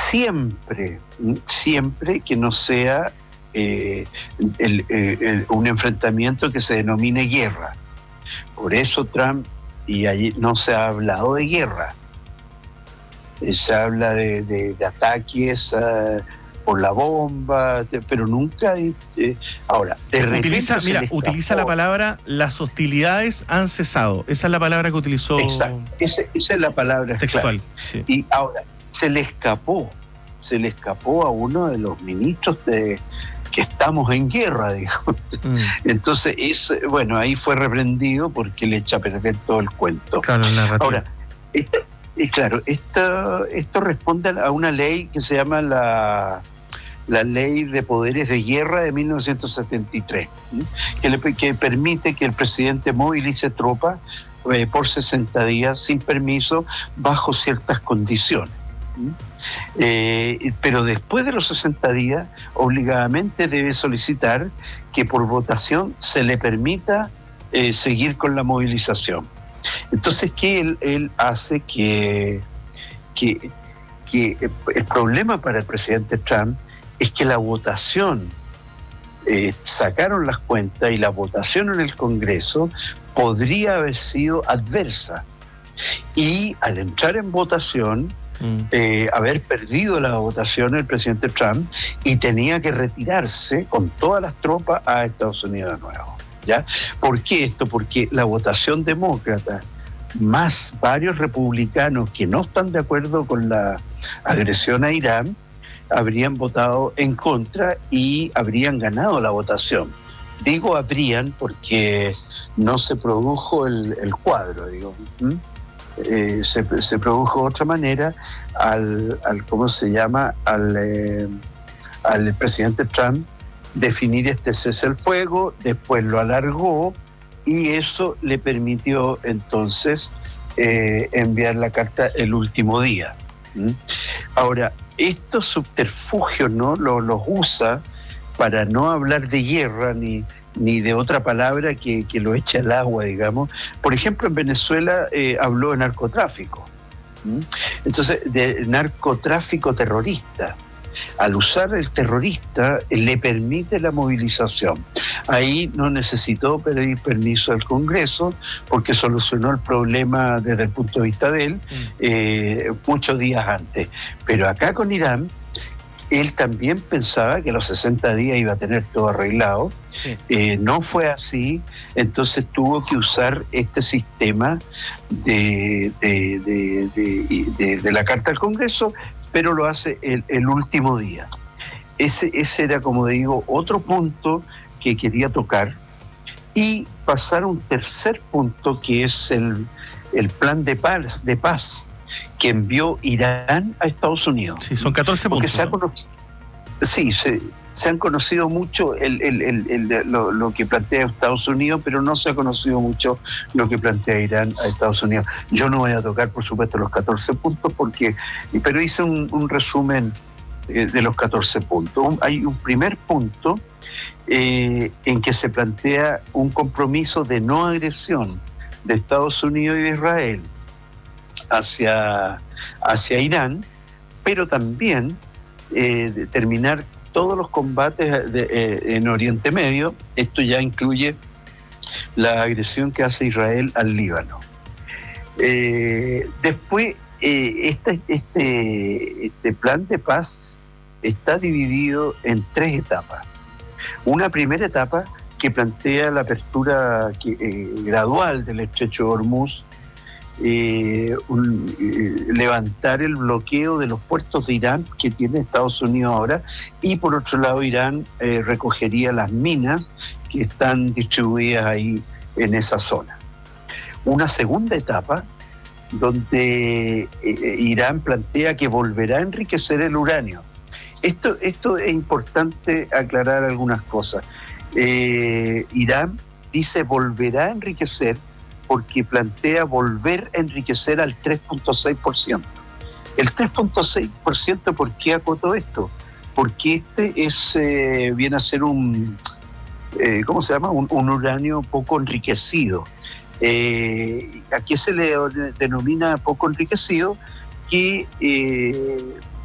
siempre que no sea un enfrentamiento que se denomine guerra. Por eso Trump, y allí no se ha hablado de guerra, se habla de ataques por la bomba, pero nunca... ahora, utiliza la palabra "las hostilidades han cesado". Esa es la palabra que utilizó. Exacto, esa es la palabra textual. Sí. Y ahora, se le escapó a uno de los ministros que estamos en guerra, dijo. Entonces, ahí fue reprendido porque le echa a perder todo el cuento. Claro, el narrativo. Ahora, esto responde a una ley que se llama la Ley de Poderes de Guerra de 1973, que permite que el presidente movilice tropas por 60 días sin permiso bajo ciertas condiciones. Pero después de los 60 días, obligadamente debe solicitar que por votación se le permita seguir con la movilización. Entonces, ¿qué él hace? Que el problema para el presidente Trump es que la votación, sacaron las cuentas y la votación en el Congreso podría haber sido adversa. Y al entrar en votación, haber perdido la votación el presidente Trump y tenía que retirarse con todas las tropas a Estados Unidos de nuevo. ¿Ya? ¿Por qué esto? Porque la votación demócrata más varios republicanos que no están de acuerdo con la agresión a Irán habrían votado en contra y habrían ganado la votación. Digo habrían porque no se produjo el cuadro, digo. Se produjo de otra manera al ¿cómo se llama? Al presidente Trump definir este cese al fuego, después lo alargó y eso le permitió entonces enviar la carta el último día. Ahora, estos subterfugios, ¿no?, los usa para no hablar de guerra ni de otra palabra que lo eche al agua, digamos. Por ejemplo, en Venezuela habló de narcotráfico. Entonces, de narcotráfico terrorista. Al usar el terrorista, le permite la movilización. Ahí no necesitó pedir permiso al Congreso porque solucionó el problema desde el punto de vista de él muchos días antes. Pero acá con Irán, él también pensaba que a los 60 días iba a tener todo arreglado. Sí. No fue así, entonces tuvo que usar este sistema de la carta al Congreso, pero lo hace el último día. Ese era, como digo, otro punto que quería tocar, y pasar a un tercer punto, que es el plan de paz que envió Irán a Estados Unidos. Sí, son 14 puntos. Se han conocido mucho lo que plantea Estados Unidos, pero no se ha conocido mucho lo que plantea Irán a Estados Unidos. Yo no voy a tocar, por supuesto, los 14 puntos, pero hice un resumen de los 14 puntos. Hay un primer punto en que se plantea un compromiso de no agresión de Estados Unidos y de Israel hacia Irán, pero también de terminar todos los combates en Oriente Medio. Esto ya incluye la agresión que hace Israel al Líbano. Después, este plan de paz está dividido en 3 etapas. Una primera etapa que plantea la apertura gradual del estrecho de Hormuz, levantar el bloqueo de los puertos de Irán que tiene Estados Unidos ahora, y por otro lado Irán recogería las minas que están distribuidas ahí en esa zona. Una segunda etapa donde Irán plantea que volverá a enriquecer el uranio. Esto es importante aclarar algunas cosas. Irán dice volverá a enriquecer porque plantea volver a enriquecer al 3.6%. El 3.6%, ¿por qué acotó esto? Porque viene a ser un uranio poco enriquecido. ¿A qué se le denomina poco enriquecido? Que